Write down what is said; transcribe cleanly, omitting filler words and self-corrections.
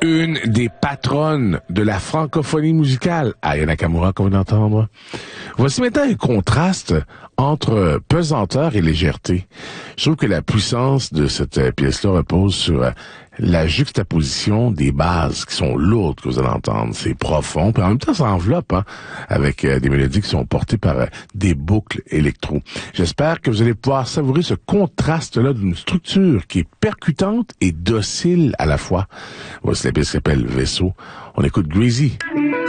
une des patronnes de la francophonie musicale, Aya Nakamura, qu'on vient d'entendre. Voici maintenant un contraste entre pesanteur et légèreté. Je trouve que la puissance de cette pièce-là repose sur la juxtaposition des bases qui sont lourdes que vous allez entendre. C'est profond, puis en même temps, ça enveloppe avec des mélodies qui sont portées par des boucles électro. J'espère que vous allez pouvoir savourer ce contraste-là d'une structure qui est percutante et docile à la fois. Voici la pièce qui s'appelle Vaisseau. On écoute Greasy.